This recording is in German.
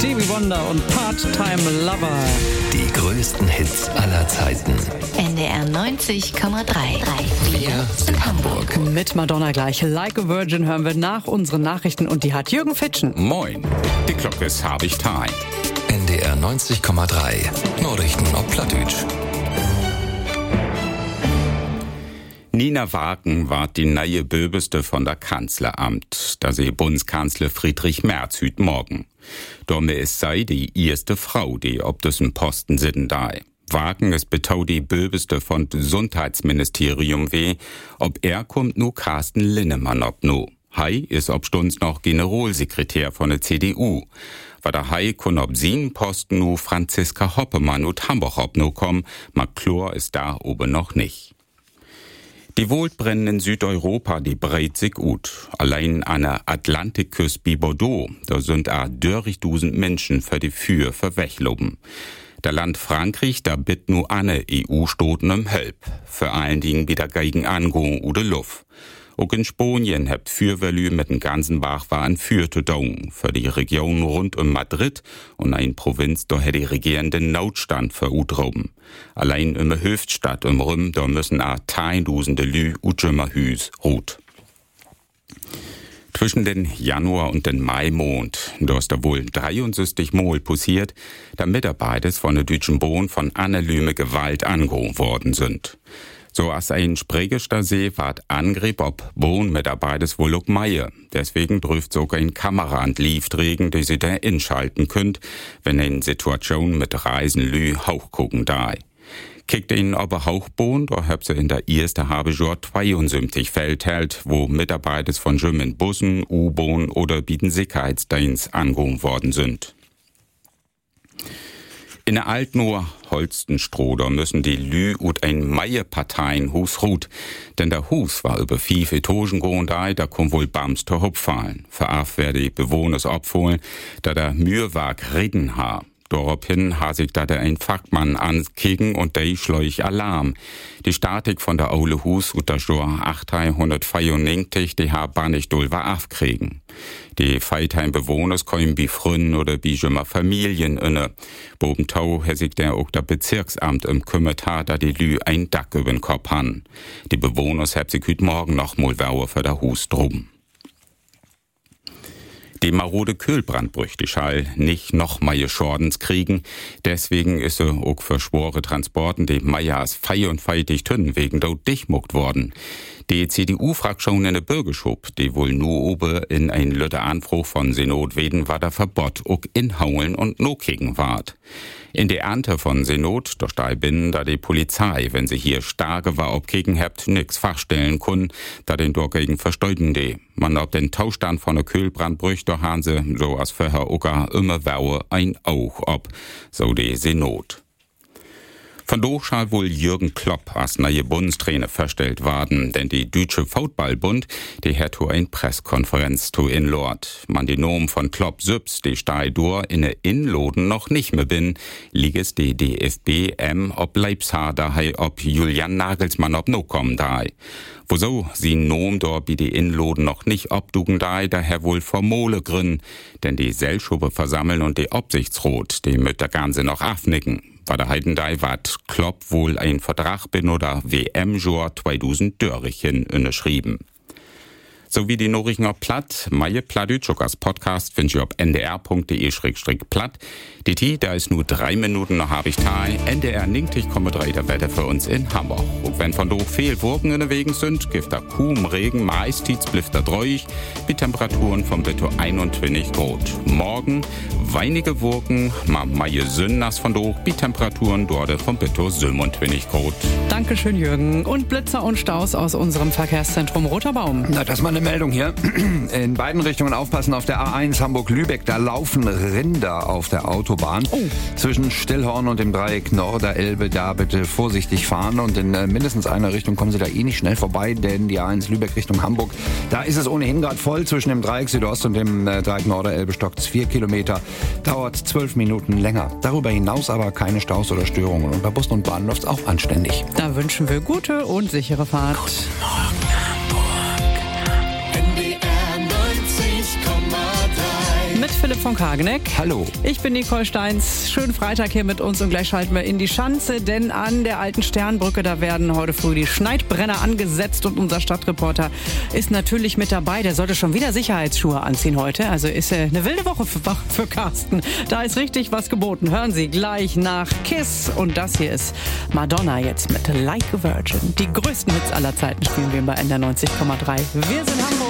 Stevie Wonder und Part-Time Lover. Die größten Hits aller Zeiten. NDR 90,3. Wir sind Hamburg. Mit Madonna gleich. Like a Virgin hören wir nach unseren Nachrichten und die hat Jürgen Fitschen. Moin, die Glocke ist Habich Time. NDR 90,3. Nachrichten auf Plattdeutsch. Nina Wagen war die neue Böbeste von der Kanzleramt, da sie Bundeskanzler Friedrich Merz hüt morgen. Domme ist sei die erste Frau, die ob dessen Posten sitten da. Wagen ist betau die Böbeste von Gesundheitsministerium weh, ob er kommt nu Carsten Linnemann ob nu. Hei ist ob stunds noch Generalsekretär von der CDU. War der Hei kun ob sien Posten nu Franziska Hoppemann und Hamburg ob nu komm, ma Chlor ist da oben noch nicht. Die Waldbrennen in Südeuropa, die breit sich gut. Allein an der Atlantikküste wie Bordeaux, da sind a 30.000 Menschen für die Für verwechloben. Der Land Frankreich, da bitt nu alle EU-Staaten um Hilfe. Vor allen Dingen wieder gegen Angehung oder Luft. Auch in Spanien habt Fürwelü mit dem ganzen Bach war ein Fürtedong für die Region rund um Madrid und ein Provinz, da hätte die regierenden Notstand verudroben. Allein in der Höchststadt um Rüm, da müssen a Tausende Lü Ujimmerhüs ruht. Zwischen den Januar und den Maimond, da ist da wohl 63 Mal passiert, da Mitarbeiter von der Deutschen Bahn von anonyme Gewalt angehoben worden sind. So als ein Spreegester See ward Angriff ob Wohnmitarbeiters wohl auch Meier. Deswegen dürft sogar ein Kamera an Lift regen, die sie da inschalten könnt, wenn in Situation mit Reisen Lü hochgucken da. Kickt ihn aber Hauchbohn, da habt sie in der ersten halben Jahr 72 Fälle hält, wo Mitarbeiter von Schwimmen Bussen, U-Bahn oder Bieten-Sicherheitsdienst angehoben worden sind. In der Altnoor Holstenstroder müssen die Lü und ein Meierparteien Hus ruht, denn der Hus war über 5 Etagen gegangen, da kommt wohl Bams zur Hupfallen. Veraf werde die Bewohner abfohlen, da der Mührwag reden ha. Daraufhin ha sich da der ein Fachmann ankegen und der schleuch Alarm. Die Statik von der Aule Hus und der Jahr 1894, die ha Bannichtol war aufkriegen. Die Feithheim-Bewohner kommen wie Fründen oder wie jümmer Familien inne. Bobentau hat sich der auch der Bezirksamt kümmert hat, da die Lü ein Dack über den Kopf han. Die Bewohner hab sich heute Morgen noch mal Wauer für der Hus drum. Die marode Kühlbrand bräuchte Schall nicht noch mehr Schordens kriegen. Deswegen ist sie auch für schwore Transporten die Meiers fei und feitig tünn wegen dort dichtmuckt worden. Die CDU-Fraktion in der Bürgerschub, die wohl nur oben in ein Lütte Anspruch von Senat weden, war der Verbot auch inhaulen und no kicken ward. In der Ernte von Senat, da stei bin, da die Polizei, wenn sie hier starke war, ob gegen habt, nix fachstellen kun, da den dagegen versteuden die. Man ob den Tauschstand von der Kühlbrand brücht, da han sie, so als vorher auch immer Waue ein Auch ob, so die Senat. Von do schall wohl Jürgen Klopp als neue Bundestrainer verstellt worden, denn die Deutsche Fußballbund, die hat eine Presskonferenz zu inlord. Man die Nomen von Klopp Sübs, die stei dur in der Inloden noch nicht mehr bin, liegt es die DFB ob Leipzig hei ob Julian Nagelsmann ob no kommen da. Wieso sie Nomen dort wie die Inloden noch nicht obdugen da, daher wohl formole Grün, denn die Selschube versammeln und die Obsichtsrot, die mit der Ganze noch afnicken. War der Heidendei wat Klopp wohl ein Vertrag bin oder WM-Jahr 2000 Dörrichen unterschrieben. So wie die Nachrichten auf Platt, meine Plattdeutsch als Podcast findet ihr auf ndr.de/platt. Die Tee, da ist nur 3 Minuten noch habe ich Teil. NDR 90,3 der Wetter für uns in Hamburg. Und wenn von do viel Wolken in der Wegen sind, gibt da kaum Regen, meist blifft da dreuig, mit Temperaturen von bitte 21 Grad. Morgen weinige Wolken, meine Sünders von do, mit Temperaturen dort von bitte 27 Grad. Dankeschön, Jürgen. Und Blitzer und Staus aus unserem Verkehrszentrum Roter Baum. Na, das ist mal eine Meldung hier. In beiden Richtungen aufpassen auf der A1 Hamburg-Lübeck. Da laufen Rinder auf der Autobahn. Zwischen Stillhorn und dem Dreieck Norderelbe. Da bitte vorsichtig fahren. Und in mindestens einer Richtung kommen Sie da eh nicht schnell vorbei, denn die A1 Lübeck Richtung Hamburg, da ist es ohnehin gerade voll. Zwischen dem Dreieck Südost und dem Dreieck Norderelbe stockt's 4 Kilometer. Dauert 12 Minuten länger. Darüber hinaus aber keine Staus oder Störungen. Und bei Bussen und Bahnen läuft's auch anständig. Da wünschen wir gute und sichere Fahrt. Guten Morgen, Hamburg. Mit Philipp von Kageneck. Hallo. Ich bin Nicole Steins. Schönen Freitag hier mit uns und gleich schalten wir in die Schanze, denn an der alten Sternbrücke, da werden heute früh die Schneidbrenner angesetzt und unser Stadtreporter ist natürlich mit dabei. Der sollte schon wieder Sicherheitsschuhe anziehen heute. Also ist eine wilde Woche für Carsten. Da ist richtig was geboten. Hören Sie gleich nach Kiss. Und das hier ist Madonna jetzt mit Like a Virgin. Die größten Hits aller Zeiten spielen wir bei NDR 90,3. Wir sind Hamburg.